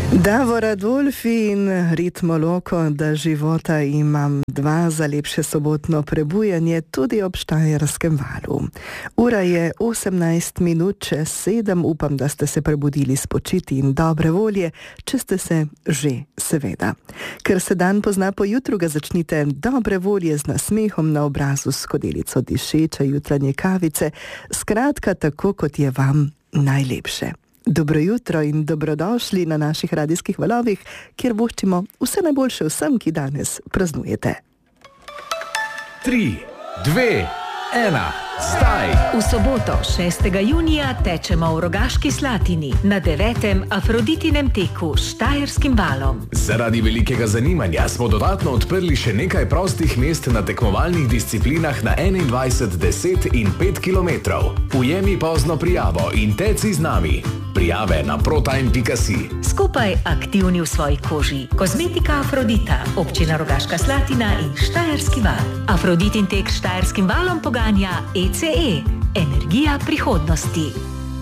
Davor Adolfi in Ritmo Loko, da života imam dva za lepše sobotno prebujanje tudi ob Štajerskem valu. Ura je 18 minut čez 7, upam, da ste se prebudili spočiti in dobre volje, če ste se že, seveda. Ker se dan pozna po jutru, ga začnite dobre volje z nasmehom na obrazu, s skodelico dišeče jutranje kavice, skratka tako, kot je vam najlepše. Dobro jutro in dobrodošli na naših radijskih valovih, kjer voščimo vse najboljše vsem, ki danes praznujete. 3, 2, 1, zdaj! V soboto 6. junija tečemo v Rogaški Slatini na 9. Afroditinem teku s Štajerskim valom. Zaradi velikega zanimanja smo dodatno odprli še nekaj prostih mest na tekmovalnih disciplinah na 21, 10 in 5 km. Ujemi pozno prijavo in teci z nami. Prijave na protime.si. Skupaj aktivni v svoji koži. Kozmetika Afrodita, občina Rogaška Slatina in Štajerski val. Afroditin tek s Štajerskim valom poganja ECE, energija prihodnosti.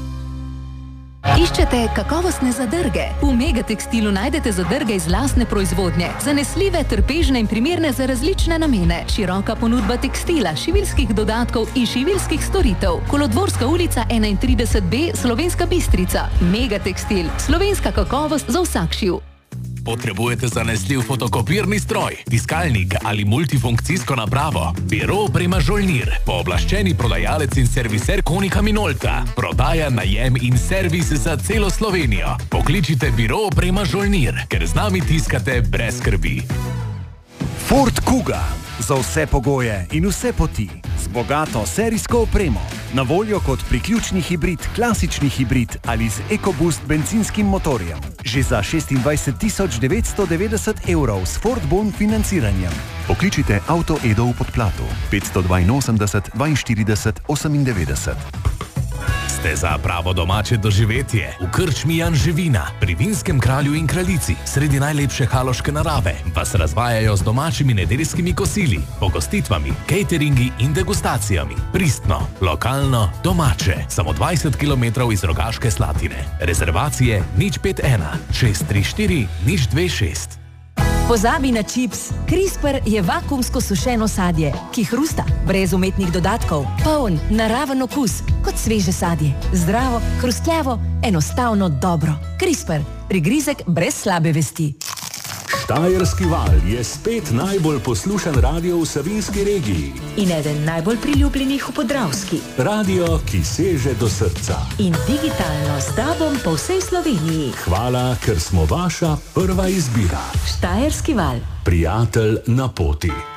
Iščete kakovostne zadrge? V Megatekstilu najdete zadrge iz lastne proizvodnje, zanesljive, trpežne in primerne za različne namene. Široka ponudba tekstila, šiviljskih dodatkov in šiviljskih storitev. Kolodvorska ulica 31B, Slovenska Bistrica. Megatekstil, slovenska kakovost za vsak šiv. Potrebujete zanesljiv fotokopirni stroj, tiskalnik ali multifunkcijsko napravo? Biro oprema Žolnir, pooblaščeni prodajalec in serviser Konika Minolta. Prodaja, najem in servis za celo Slovenijo. Pokličite Biro oprema Žolnir, ker z nami tiskate brez skrbi. Ford Kuga. Za vse pogoje in vse poti. Z bogato serijsko opremo. Na voljo kot priključni hibrid, klasični hibrid ali z EcoBoost benzinskim motorjem. Že za 26 990 € s Ford Bon financiranjem. Pokličite Auto Edo v Podplatu 582 42 98. Ste za pravo domače doživetje v krčmi Jan Živina, pri Vinskem kralju in kraljici, sredi najlepše haloške narave, vas razvajajo z domačimi nedeljskimi kosili, pogostitvami, cateringi in degustacijami. Pristno, lokalno, domače, samo 20 km iz Rogaške Slatine. Rezervacije 051 634 026. Pozabi na čips. CRISPR je vakuumsko sušeno sadje, ki hrusta, brez umetnih dodatkov, poln, naraven okus, kot sveže sadje. Zdravo, hrustljavo, enostavno dobro. CRISPR, prigrizek brez slabe vesti. Štajerski val je spet najbolj poslušan radio v Savinjski regiji. In eden najbolj priljubljenih v Podravski. Radio, ki seže do srca. In digitalno s tobom po vsej Sloveniji. Hvala, ker smo vaša prva izbira. Štajerski val. Prijatelj na poti.